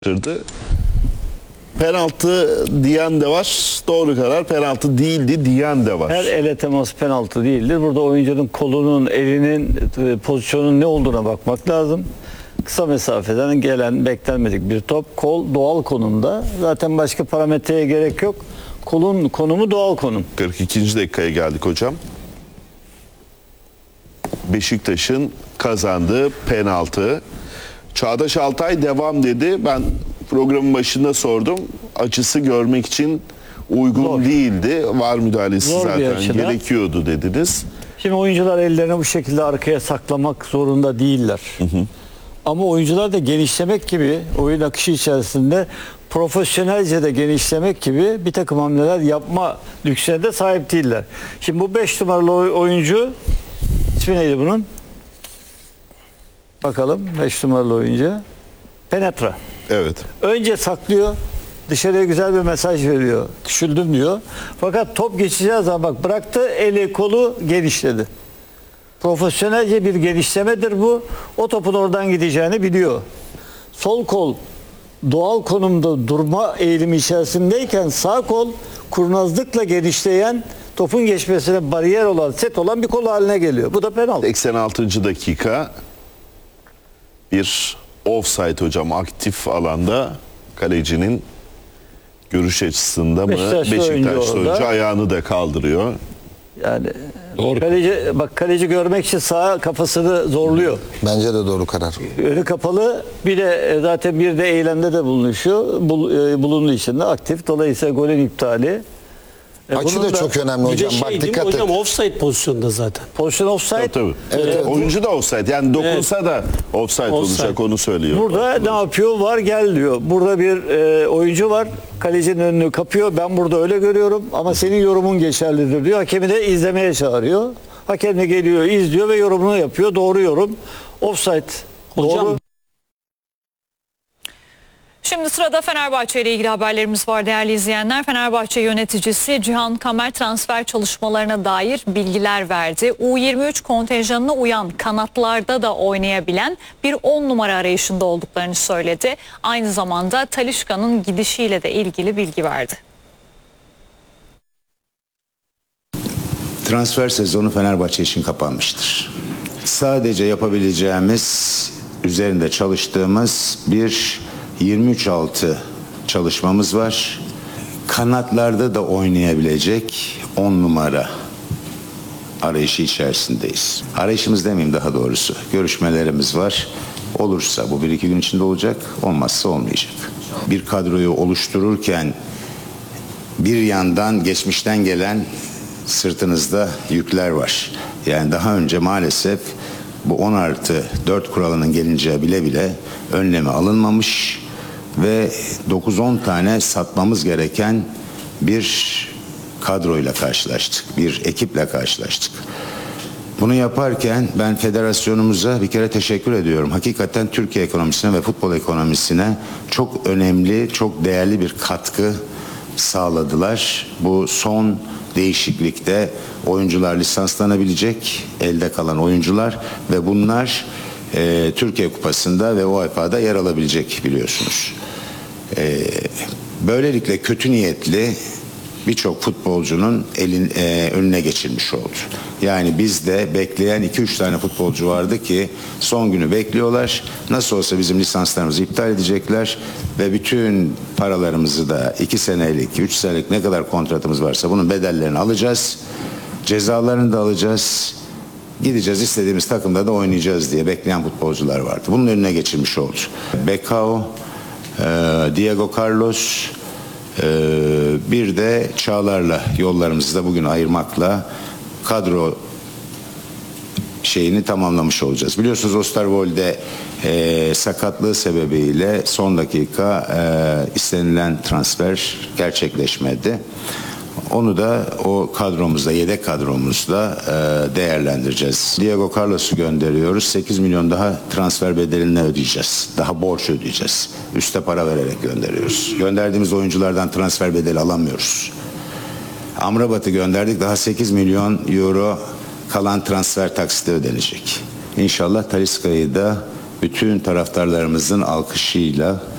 Penaltı diyen de var. Doğru karar penaltı değildi diyen de var. Her ele temas penaltı değildir. Burada oyuncunun kolunun, elinin pozisyonun ne olduğuna bakmak lazım. Kısa mesafeden gelen beklenmedik bir top. Kol doğal konumda. Zaten başka parametreye gerek yok. Kolun konumu doğal konum. 42. dakikaya geldik hocam. Beşiktaş'ın kazandığı penaltı. Çağdaş Altay devam dedi. Ben programın başında sordum. Açısı görmek için uygun Zor. değildi. VAR müdahalesi Zor bir zaten açıdan. gerekiyordu dediniz. Şimdi oyuncular ellerini bu şekilde arkaya saklamak zorunda değiller. Ama oyuncular da genişlemek gibi oyun akışı içerisinde profesyonelce de genişlemek gibi bir takım hamleler yapma lüksüne de sahip değiller. Şimdi bu 5 numaralı oyuncu, ismi neydi bunun? Bakalım 5 numaralı oyuncu. Penetra. Evet. Önce saklıyor. Dışarıya güzel bir mesaj veriyor. Küçüldüm diyor. Fakat top geçeceği zaman bak bıraktı, eli kolu genişledi. Profesyonelce bir genişlemedir bu. O topun oradan gideceğini biliyor. Sol kol doğal konumda durma eğilimi içerisindeyken sağ kol kurnazlıkla genişleyen, topun geçmesine bariyer olan, set olan bir kol haline geliyor. Bu da penaltı. 86. dakika. Bir offside hocam, aktif alanda kalecinin görüş açısında mı? Beşiktaşlı oyuncu ayağını da kaldırıyor. Yani Doğru. kaleci görmek için sağ kafasını zorluyor. Bence de doğru karar. Önü kapalı, bir de zaten bir de eylemde de bulunduğu için de aktif. Dolayısıyla golün iptali. Açı Bunun da çok önemli Bir de hocam. Bak değil mi dikkat et. hocam, offside pozisyonda zaten. pozisyon offside. Tabii. Evet. Oyuncu da offside. Yani dokunsa da offside olacak, onu söylüyor. Burada ne yapıyor? Var gel diyor. Burada bir oyuncu var. Kalecinin önünü kapıyor. Ben burada öyle görüyorum ama senin yorumun geçerlidir diyor. Hakemi de izlemeye çağırıyor. Hakem de geliyor, izliyor ve yorumunu yapıyor. Doğru yorum. Offside. Hocam, Doğru. Şimdi sırada Fenerbahçe ile ilgili haberlerimiz var değerli izleyenler. Fenerbahçe yöneticisi Cihan Kamer transfer çalışmalarına dair bilgiler verdi. U23 kontenjanına uyan, kanatlarda da oynayabilen bir 10 numara arayışında olduklarını söyledi. Aynı zamanda Talisca'nın gidişiyle de ilgili bilgi verdi. Transfer sezonu Fenerbahçe için kapanmıştır. Sadece yapabileceğimiz, üzerinde çalıştığımız bir 23-6 çalışmamız var. Kanatlarda da oynayabilecek 10 numara arayışı içerisindeyiz. Arayışımız demeyeyim, daha doğrusu. Görüşmelerimiz var. Olursa bu 1-2 gün içinde olacak, olmazsa olmayacak. Bir kadroyu oluştururken bir yandan geçmişten gelen sırtınızda yükler var. Yani daha önce maalesef bu 10+4 kuralının gelince bile bile önlemi alınmamış ve 9-10 tane satmamız gereken bir kadroyla karşılaştık. Bir ekiple karşılaştık. Bunu yaparken ben federasyonumuza bir kere teşekkür ediyorum. Hakikaten Türkiye ekonomisine ve futbol ekonomisine çok önemli, çok değerli bir katkı sağladılar. Bu son değişiklikte oyuncular lisanslanabilecek, elde kalan oyuncular ve bunlar Türkiye Kupası'nda ve UEFA'da yer alabilecek, biliyorsunuz. Böylelikle kötü niyetli birçok futbolcunun önüne geçilmiş oldu. Yani bizde bekleyen 2-3 tane futbolcu vardı ki son günü bekliyorlar. Nasıl olsa bizim lisanslarımızı iptal edecekler ve bütün paralarımızı da 2 senelik, 3 senelik ne kadar kontratımız varsa bunun bedellerini alacağız. Cezalarını da alacağız. Gideceğiz, istediğimiz takımda da oynayacağız diye bekleyen futbolcular vardı. Bunun önüne geçilmiş oldu. Becao, Diego Carlos, bir de Çağlar'la yollarımızı da bugün ayırmakla kadro şeyini tamamlamış olacağız. Biliyorsunuz Osterwolde sakatlığı sebebiyle son dakika istenilen transfer gerçekleşmedi. Onu da o kadromuzda, yedek kadromuzda değerlendireceğiz. Diego Carlos'u gönderiyoruz. 8 milyon daha transfer bedelini ödeyeceğiz. Daha borç ödeyeceğiz. Üste para vererek gönderiyoruz. Gönderdiğimiz oyunculardan transfer bedeli alamıyoruz. Amrabat'ı gönderdik. Daha 8 milyon euro kalan transfer taksiti ödenecek. İnşallah Talisca'yı da bütün taraftarlarımızın alkışıyla